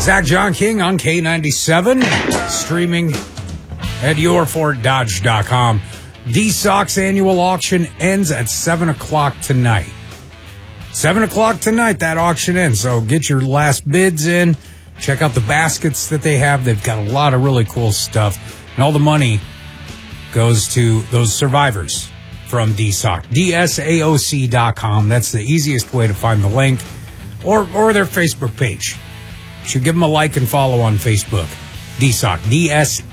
Zach John King on K97, streaming at yourfortdodge.com. D-Sox annual auction ends at 7 o'clock tonight. 7 o'clock tonight, that auction ends. So get your last bids in. Check out the baskets that they have. They've got a lot of really cool stuff. And all the money goes to those survivors from D-Sox. DSAOC.com. That's the easiest way to find the link. Or their Facebook page. You should give them a like and follow on Facebook. D-Sox.